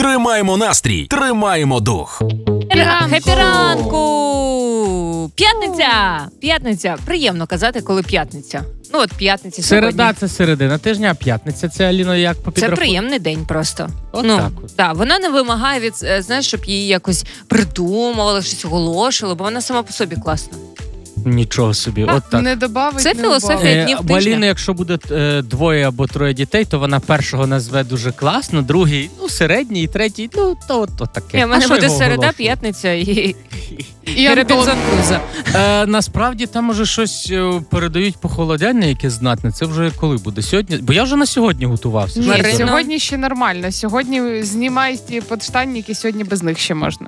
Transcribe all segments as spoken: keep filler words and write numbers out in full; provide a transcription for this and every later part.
Тримаємо настрій, тримаємо дух. Хеппі ранку! П'ятниця! П'ятниця. Приємно казати, коли п'ятниця. Ну от п'ятниця сьогодні. Середа – це середина тижня, а п'ятниця – це, Аліно, як по підрахунку? Це приємний день просто. От ну, так от. Да, вона не вимагає, від, знаєш, щоб її якось придумували, щось оголошували, бо вона сама по собі класна. Нічого собі, от так. Не добавить, Це не філософія убавить. днів Бо Аліна, тижня. якщо буде е, двоє або троє дітей, то вона першого назве дуже класно, другий, ну, середній, і третій, ну, то, то таке. Ні, в мене А що буде його середа, оголошувати? п'ятниця і, І і Антон. Робінзон Крузо. Е, насправді там уже щось е, передають похолодання, яке знатне. Це вже коли буде? Сьогодні? Бо я вже на сьогодні готувався. Ні, Що Марина. це? сьогодні ще нормально. Сьогодні знімають ті подштанники, сьогодні без них ще можна.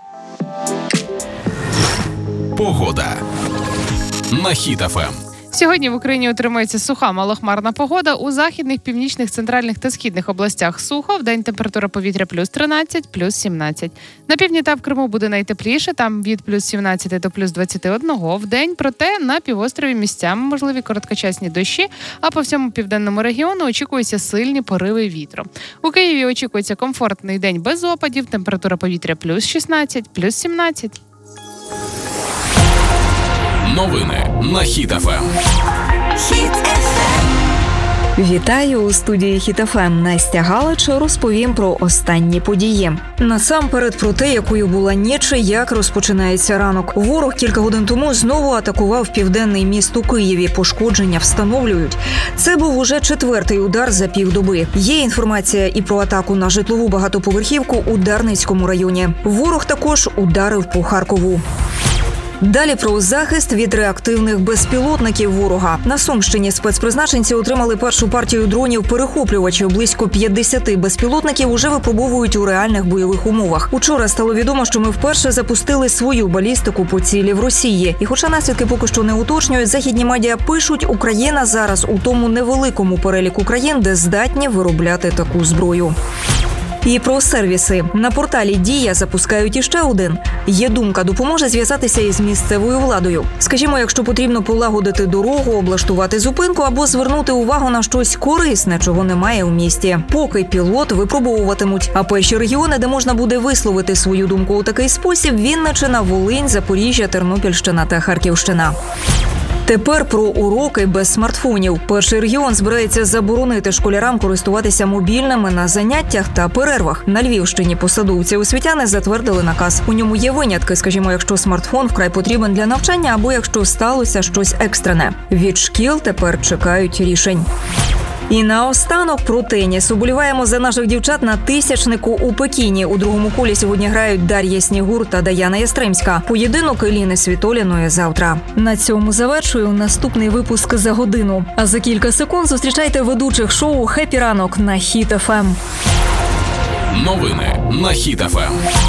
Погода на Хіт еф ем. Сьогодні в Україні утримується суха малохмарна погода. У західних, північних, центральних та східних областях сухо. Вдень температура повітря плюс тринадцять, плюс сімнадцять. На півдні та в Криму буде найтепліше, там від плюс сімнадцять до плюс двадцять один вдень. Проте на півострові місцями можливі короткочасні дощі, а по всьому південному регіону очікуються сильні пориви вітру. У Києві очікується комфортний день без опадів, температура повітря плюс шістнадцять, плюс сімнадцять. Новини на Хіт еф ем. Вітаю у студії Хіт еф ем. Настя Галич розповім про останні події. Насамперед про те, якою була ніч і як розпочинається ранок. Ворог кілька годин тому знову атакував південний міст у Києві. Пошкодження встановлюють. Це був уже четвертий удар за півдоби. Є інформація і про атаку на житлову багатоповерхівку у Дарницькому районі. Ворог також ударив по Харкову. Далі про захист від реактивних безпілотників ворога. На Сумщині спецпризначенці отримали першу партію дронів-перехоплювачів. Близько п'ятдесят безпілотників уже випробовують у реальних бойових умовах. Учора стало відомо, що ми вперше запустили свою балістику по цілі в Росії. І хоча наслідки поки що не уточнюють, західні медіа пишуть, Україна зараз у тому невеликому переліку країн, де здатні виробляти таку зброю. І про сервіси. На порталі «Дія» запускають іще один. Є думка, допоможе зв'язатися із місцевою владою. Скажімо, якщо потрібно полагодити дорогу, облаштувати зупинку або звернути увагу на щось корисне, чого немає у місті. Поки пілот випробовуватимуть. А перші регіони, де можна буде висловити свою думку у такий спосіб – Вінниччина, Волинь, Запоріжжя, Тернопільщина та Харківщина. Тепер про уроки без смартфонів. Перший регіон збирається заборонити школярам користуватися мобільними на заняттях та перервах. На Львівщині посадовці освітяни затвердили наказ. У ньому є винятки, скажімо, якщо смартфон вкрай потрібен для навчання або якщо сталося щось екстрене. Від шкіл тепер чекають рішень. І наостанок про теніс. Уболіваємо за наших дівчат на тисячнику у Пекіні. У другому колі сьогодні грають Дар'я Снігур та Даяна Ястремська. Поєдинок Еліни Світоліної завтра. На цьому завершую наступний випуск за годину. А за кілька секунд зустрічайте ведучих шоу «Хеппі ранок» на Хіт еф ем. Новини на Хіт еф ем.